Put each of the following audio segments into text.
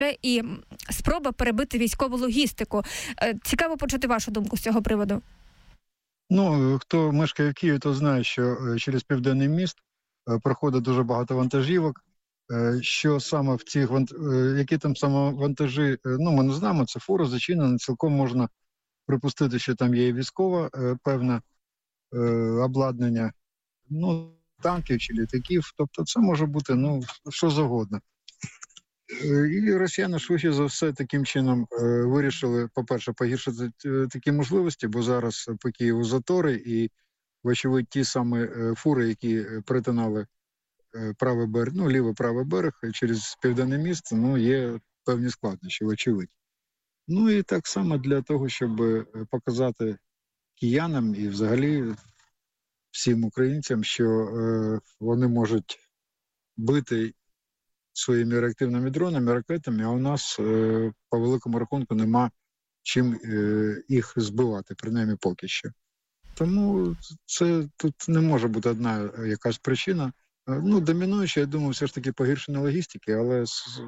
і спроба перебити військову логістику. Цікаво почути вашу думку з цього приводу. Ну, хто мешкає в Києві, то знає, що через Південний міст проходить дуже багато вантажівок. Що саме в цих які там саме вантажі, ну ми не знаємо, це фура зачинена, цілком можна припустити, що там є і військове певне обладнання, ну, танків чи літаків, тобто це може бути, ну, що завгодно. І росіяни швидше за все таким чином вирішили, по-перше, погіршити такі можливості, бо зараз по Києву затори і, вочевидь, ті самі фури, які перетинали правий берег, ну, лівий-правий берег через Південне міст, ну, є певні складнощі, вочевидь. Ну, і так само для того, щоб показати киянам і взагалі всім українцям, що вони можуть бити своїми реактивними дронами, ракетами, а у нас по великому рахунку нема чим їх збивати, принаймні поки що. Тому це тут не може бути одна якась причина. Ну, домінуюча, я думаю, все ж таки погіршення логістики, але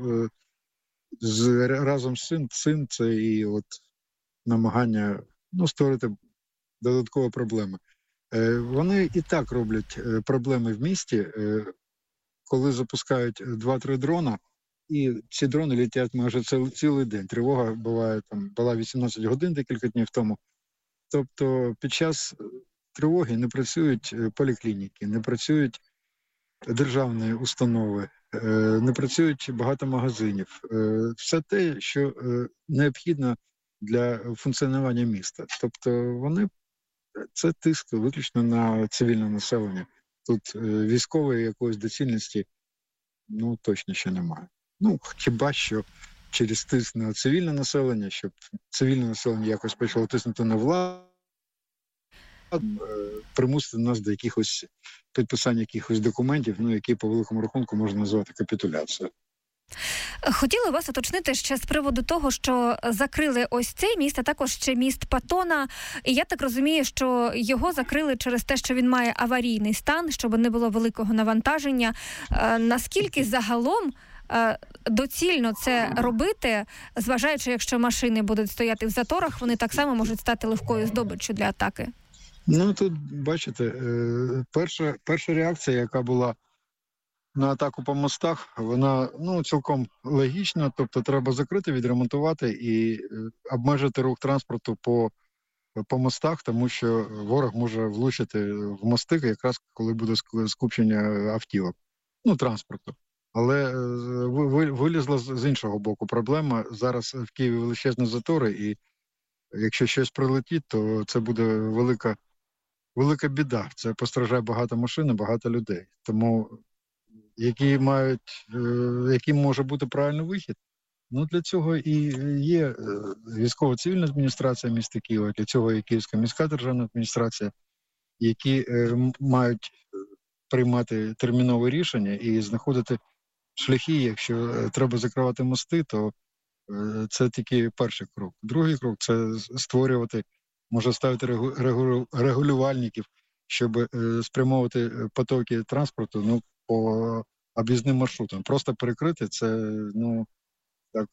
разом з цим це і от намагання, ну, створити додаткові проблеми. Вони і так роблять проблеми в місті, коли запускають 2-3 дрона, і ці дрони літять майже цілий день. Тривога буває, там, була 18 годин декілька днів тому. Тобто під час тривоги не працюють поліклініки, не працюють державні установи, не працюють багато магазинів. Все те, що необхідно для функціонування міста. Тобто це тиск виключно на цивільне населення. Тут військової якоїсь доцільності, ну, точно ще немає. Ну, хіба що через тиск на цивільне населення, щоб цивільне населення якось почало тиснути на владу, примусити нас до якихось підписання якихось документів, ну, які по великому рахунку можна назвати капітуляцією. Хотіла вас уточнити ще з приводу того, що закрили ось цей міст, а також ще міст Патона. І я так розумію, що його закрили через те, що він має аварійний стан, щоб не було великого навантаження. Наскільки загалом доцільно це робити, зважаючи, якщо машини будуть стояти в заторах, вони так само можуть стати легкою здобиччю для атаки? Ну, тут, бачите, перша реакція, яка була на атаку по мостах, вона, ну, цілком логічна, тобто треба закрити, відремонтувати і обмежити рух транспорту по мостах, тому що ворог може влучити в мости якраз коли буде скупчення автівок, ну, транспорту. Але вилізла з іншого боку проблема. Зараз в Києві величезні затори, і якщо щось прилетить, то це буде велика біда. Це постраждає багато машин, багато людей. Тому який може бути правильний вихід? Ну, для цього і є військово-цивільна адміністрація міста Києва, для цього і Київська міська державна адміністрація, які мають приймати термінові рішення і знаходити шляхи. Якщо треба закривати мости, то це тільки перший крок. Другий крок – це створювати, може ставити регулювальників, щоб спрямовувати потоки транспорту, ну, по об'їзним маршрутам. Просто перекрити це, ну, так,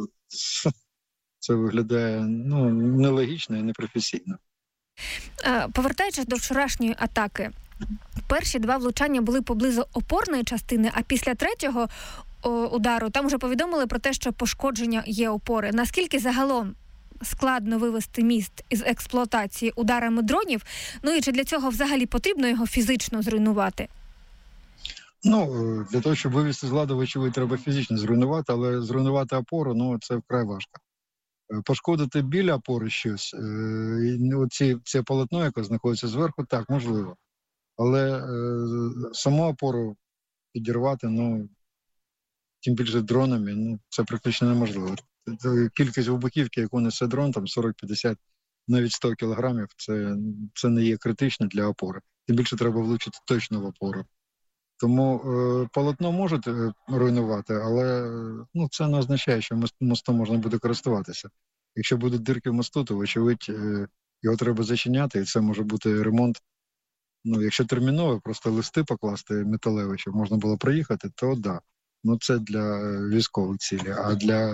це виглядає, ну, нелогічно і непрофесійно. Повертаючись до вчорашньої атаки, перші 2 влучання були поблизу опорної частини, а після 3-го удару там вже повідомили про те, що пошкодження є опори. Наскільки загалом складно вивести міст із експлуатації ударами дронів? Ну і чи для цього взагалі потрібно його фізично зруйнувати? Ну, для того, щоб вивести з ладу, вочевидь, треба фізично зруйнувати, але зруйнувати опору, ну, це вкрай важко. Пошкодити біля опори щось, це полотно, яке знаходиться зверху, так, можливо. Але саму опору підірвати, ну, тим більше дронами, ну, це практично неможливо. Кількість вибухівки, яку несе дрон, там 40-50, навіть 100 кілограмів, це не є критично для опори. Тим більше треба влучити точно в опору. Тому полотно можуть руйнувати, але, ну, це не означає, що мостом можна буде користуватися. Якщо будуть дирки в мосту, то, вочевидь, його треба зачиняти, і це може бути ремонт. Ну, якщо терміново, просто листи покласти металеві, щоб можна було проїхати, то да. Ну, це для військових цілей. А для